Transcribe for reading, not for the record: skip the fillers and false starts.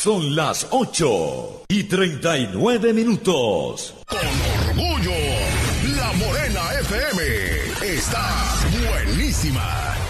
Son las 8:39. Con orgullo, La Morena FM está buenísima.